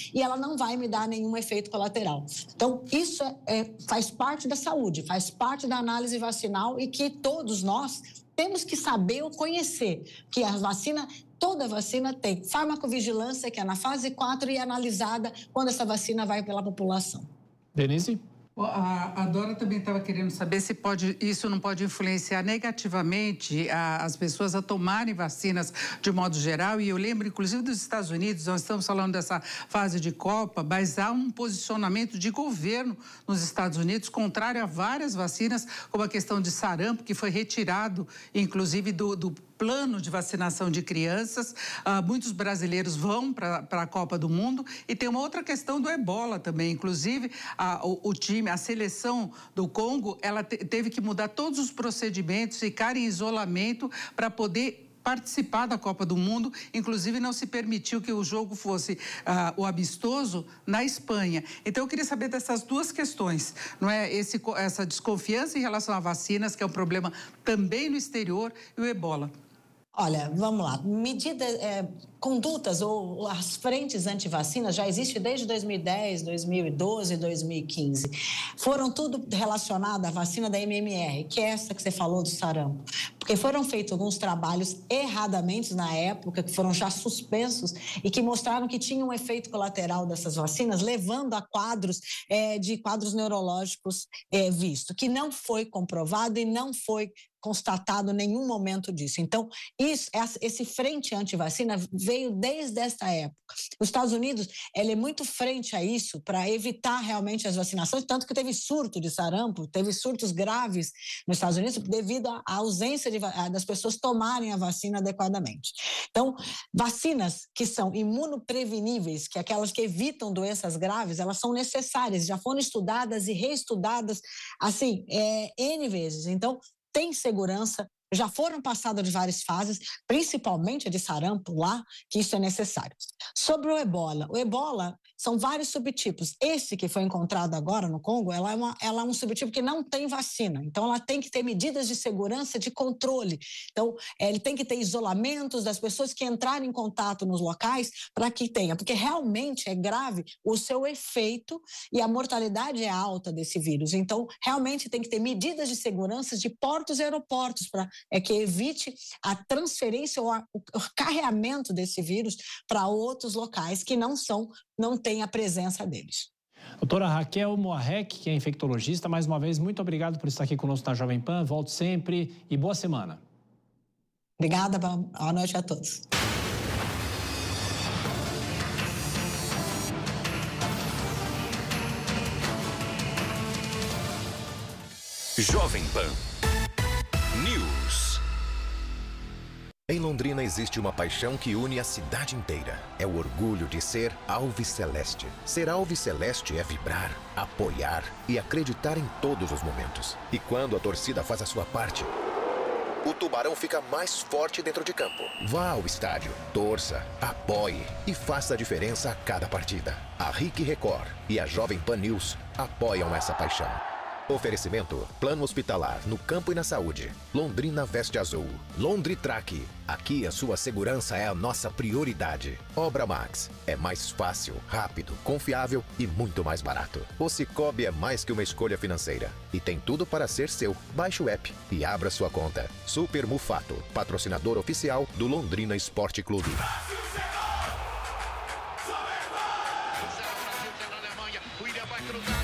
e ela não vai me dar nenhum efeito colateral. Então, isso faz parte da saúde, faz parte da análise vacinal e que todos nós temos que saber ou conhecer que a vacina, toda vacina tem farmacovigilância, que é na fase 4 e é analisada quando essa vacina vai pela população. Denise? A Dora também estava querendo saber se isso não pode influenciar negativamente as pessoas a tomarem vacinas de modo geral. E eu lembro, inclusive, dos Estados Unidos, nós estamos falando dessa fase de Copa, mas há um posicionamento de governo nos Estados Unidos contrário a várias vacinas, como a questão de sarampo, que foi retirado, inclusive, do plano de vacinação de crianças. Muitos brasileiros vão para a Copa do Mundo. E tem uma outra questão do ebola também. Inclusive, a seleção do Congo, ela teve que mudar todos os procedimentos, ficar em isolamento para poder participar da Copa do Mundo. Inclusive, não se permitiu que o jogo fosse o amistoso na Espanha. Então, eu queria saber dessas duas questões, não é? Essa desconfiança em relação a vacinas, que é um problema também no exterior, e o ebola. Olha, vamos lá. Condutas ou as frentes anti-vacinas já existem desde 2010, 2012, 2015. Foram tudo relacionado à vacina da MMR, que é essa que você falou do sarampo. Porque foram feitos alguns trabalhos erradamente na época, que foram já suspensos e que mostraram que tinha um efeito colateral dessas vacinas, levando a quadros neurológicos visto, que não foi comprovado e não foi constatado nenhum momento disso. Então, esse frente anti-vacina veio desde esta época. Os Estados Unidos, ele é muito frente a isso para evitar realmente as vacinações, tanto que teve surto de sarampo, teve surtos graves nos Estados Unidos devido à ausência das pessoas tomarem a vacina adequadamente. Então, vacinas que são imunopreveníveis, que é aquelas que evitam doenças graves, elas são necessárias, já foram estudadas e reestudadas, assim, N vezes. Então, tem segurança, já foram passadas de várias fases, principalmente a de sarampo lá, que isso é necessário. Sobre o ebola são vários subtipos. Esse que foi encontrado agora no Congo, ela é um subtipo que não tem vacina, então ela tem que ter medidas de segurança, de controle. Então, ele tem que ter isolamentos das pessoas que entrarem em contato nos locais para que tenha, porque realmente é grave o seu efeito e a mortalidade é alta desse vírus. Então, realmente tem que ter medidas de segurança de portos e aeroportos para que evite a transferência ou o carreamento desse vírus para outros locais que não têm a presença deles. Doutora Raquel Moarec, que é infectologista, mais uma vez, muito obrigado por estar aqui conosco na Jovem Pan. Volte sempre e boa semana. Obrigada, boa noite a todos. Jovem Pan News. Em Londrina existe uma paixão que une a cidade inteira. É o orgulho de ser alviceleste. Ser alviceleste é vibrar, apoiar e acreditar em todos os momentos. E quando a torcida faz a sua parte, o Tubarão fica mais forte dentro de campo. Vá ao estádio, torça, apoie e faça a diferença a cada partida. A RIC Record e a Jovem Pan News apoiam essa paixão. Oferecimento: Plano Hospitalar no Campo e na Saúde. Londrina Veste Azul. Londritrack. Aqui a sua segurança é a nossa prioridade. Obra Max. É mais fácil, rápido, confiável e muito mais barato. O Cicobi é mais que uma escolha financeira e tem tudo para ser seu. Baixe o app e abra sua conta. Super Mufato, patrocinador oficial do Londrina Esporte Clube. Brasil na Alemanha, o William vai cruzar.